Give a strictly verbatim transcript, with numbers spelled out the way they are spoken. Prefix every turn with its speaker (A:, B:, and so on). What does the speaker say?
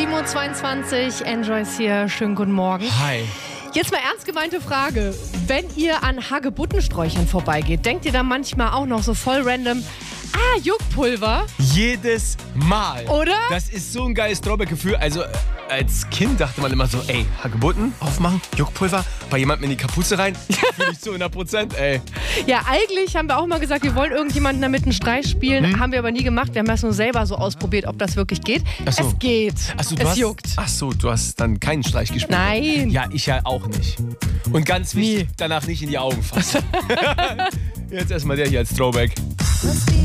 A: sieben Uhr zweiundzwanzig, Enjoy ist hier. Schönen guten Morgen.
B: Hi.
A: Jetzt mal ernst gemeinte Frage. Wenn ihr an Hagebuttensträuchern vorbeigeht, denkt ihr da manchmal auch noch so voll random, ah, Juckpulver?
B: Jedes Mal.
A: Oder?
B: Das ist so ein geiles Throwback-Gefühl. Also äh, als Kind dachte man immer so, ey, Hagebutten aufmachen, Juckpulver, bei jemandem in die Kapuze rein. Fühle ich zu hundert Prozent, ey.
A: Ja, eigentlich haben wir auch mal gesagt, wir wollen irgendjemanden damit einen Streich spielen.
B: Hm?
A: Haben wir aber nie gemacht. Wir haben das nur selber so ausprobiert, ob das wirklich geht.
B: Ach so.
A: Es geht.
B: Ach so, du
A: es
B: hast,
A: juckt.
B: Ach so, du hast dann keinen Streich gespielt.
A: Nein.
B: Ja, ich ja auch nicht. Und ganz wichtig,
A: Nie.
B: danach nicht in die Augen fassen. Jetzt erstmal der hier als Throwback.